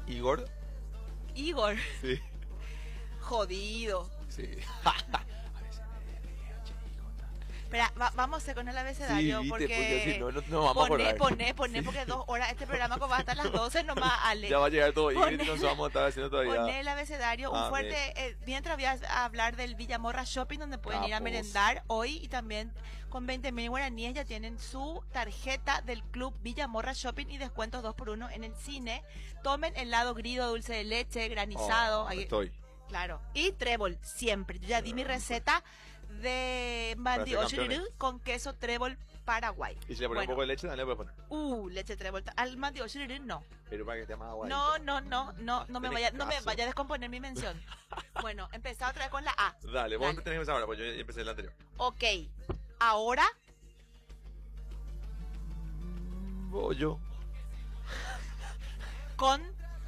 Igor. Igor. Sí. Jodido. Sí. Espera, vamos a hacer con el Sí, abecedario viste, porque porque... si no, no vamos a acordar. Poné, Sí. porque 2 horas, este programa va hasta las 12 nomás, Ale. Ya va a llegar todo Ingrid y Poné- nos vamos a estar haciendo todavía. Poné el abecedario, un Ah, fuerte... mientras voy a hablar del Villamorra Shopping, donde pueden ir a Capos. merendar hoy, y también con 20.000 guaraníes ya tienen su tarjeta del club Villamorra Shopping y descuentos 2x1 en el cine. Tomen helado grido, dulce de leche, granizado. Oh, ahí- estoy. Claro. Y trébol, siempre. Yo ya di mi receta de mandioca campeones. con queso trébol Paraguay. Y si le ponemos un poco de leche, también le puedes poner. Leche trébol. Al mandioca no. Pero para que esté más aguadito. No me Tenés vaya caso. a descomponer mi mención. Bueno, empezá otra vez con la A. Dale, vos Dale. tenés que empezar ahora, pues yo ya empecé el anterior. Ok. Ahora, Bollo. con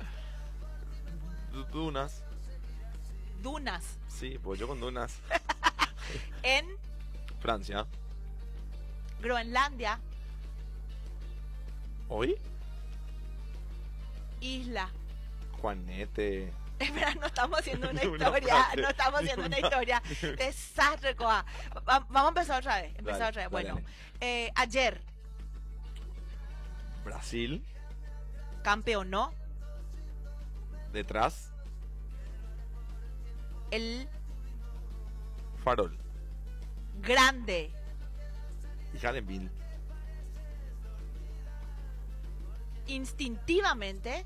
Dunas. dunas. Sí, bollo con dunas. En Francia. Groenlandia, ¿Hoy? isla. Juanete. Espera, no estamos haciendo una Una historia. frase. No estamos haciendo una historia. Desastre, Coa. Vamos a empezar otra vez. Dale, Bueno, dale. ayer Brasil. campeonó Detrás. el Farol. grande Y Hallenbill. instintivamente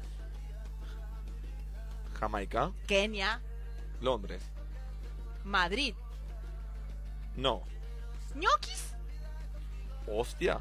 Jamaica. Kenia, Londres. Madrid. No. ñoquis. Hostia.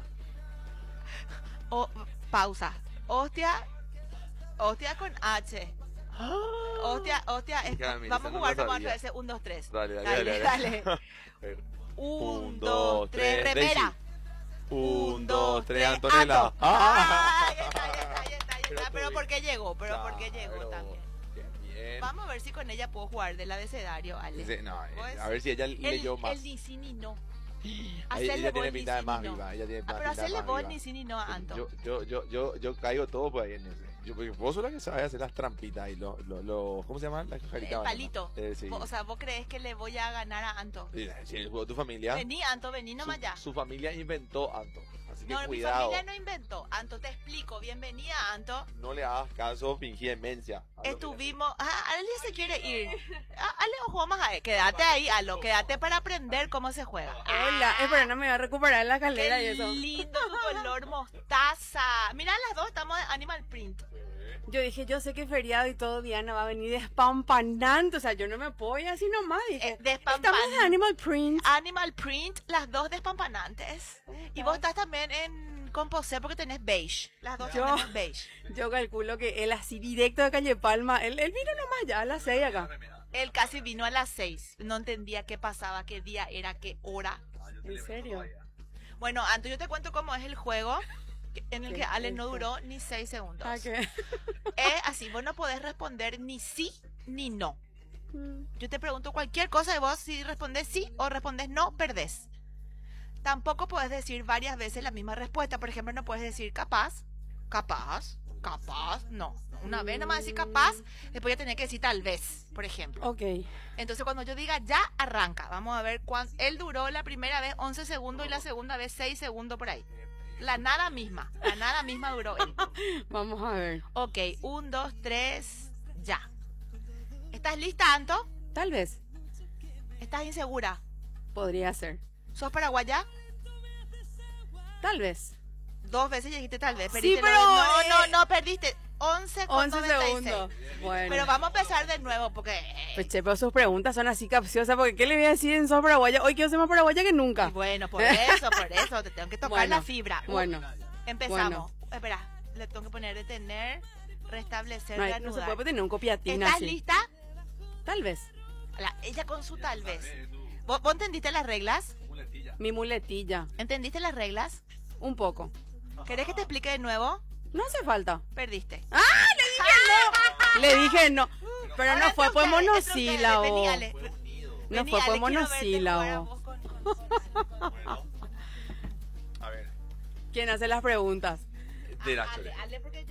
Pausa. Hostia con H. Hostia, Hija, mira, vamos a esa no jugar la como sabía. otra vez. 1, 2, 3. Dale. 1, 2, 3, remera. 1, 2, 3, Antonella. Ato. ¡Ah! Ahí está. Pero ¿por qué llegó? Claro, También. Bien. Vamos a ver si con ella puedo jugar del abecedario, Ale. Dice, no, Pues, a ver si ella leyó más. El ni sí ni no. Ella tiene pinta de más viva. Ella tiene Pero pinta de hacerle más vos viva. ni sí ni no a Anto. Yo caigo todo por ahí en ese. Porque vos sos la que sabes hacer las trampitas y ¿cómo se llama? La cajarita. El palito. Sí. O sea, ¿vos crees que le voy a ganar a Anto? Sí, tu familia. Vení, Anto, vení nomás ya. Su familia inventó Anto. Así que No, mi cuidado. familia no inventó. Anto, te explico. Bienvenida, Anto. No le hagas caso, fingí demencia. Estuvimos... Ale se quiere ir. Ale, ojo, más a quédate ahí, Alo. Quédate para aprender cómo se juega. Hola, espera, no me voy a recuperar la calera y Qué eso. lindo tu color mostaza. Mira, las dos estamos de Animal Print. Yo dije, yo sé que es feriado y todo Diana va a venir despampanante. O sea, yo no me puedo ir así nomás. Dije, estamos de Animal Print. Animal Print, las dos despampanantes. Y vos estás también en Composé porque tenés beige. Las dos Yo- tenemos beige. Yo calculo que él así directo de Calle Palma, él vino nomás ya a las 6 acá. Él casi vino a las 6. No entendía qué pasaba, qué día era, qué hora. ¿En serio? Bueno, Anto, yo te cuento cómo es el juego en el ¿Qué que Ale es no eso? duró ni 6 segundos. Ah, ¿qué? Es así, vos no podés responder ni sí ni no. Yo te pregunto cualquier cosa y vos si respondes sí o respondes no, perdés. Tampoco puedes decir varias veces la misma respuesta. Por ejemplo, no puedes decir capaz, no. Una vez nomás decir capaz, después ya tenés que decir tal vez, por ejemplo. Ok. Entonces cuando yo diga ya, arranca. Vamos a ver cuánto. Él duró la primera vez 11 segundos y la segunda vez 6 segundos por ahí. La nada misma duró él. Vamos a ver. Ok, 1, 2, 3, ya. ¿Estás lista, Anto? Tal vez. ¿Estás insegura? Podría ser. ¿Sos paraguaya? Tal vez. 2 veces ya dijiste tal vez. Sí, Perdiste pero, no, perdiste. 11 con 11 96. segundos. Bueno. Pero vamos a empezar de nuevo porque... Pues che, pero sus preguntas son así capciosas, porque ¿qué le voy a decir en Sos Paraguaya? Hoy quiero ser más paraguaya que Y nunca. bueno, por eso, te tengo que tocar Bueno, la fibra. Bueno. Empezamos. Espera, le tengo que poner detener, restablecer, No, no se reanudar. puede tener un copiatín ¿Estás así. lista? Tal vez. Ella con su tal vez. ¿Vos entendiste las reglas? Mi muletilla. ¿Entendiste las reglas? Un poco. ¿Querés que te explique de nuevo? No hace falta. Perdiste. ¡Ah! Le dije no. Pero Ahora no fue entre por ustedes, monosílabo. Vení, Ale. No Vení, fue por Ale, quiero verte jugar a monosílabo. vos con- A ver. ¿Quién hace las preguntas? De Nacho. Ale, porque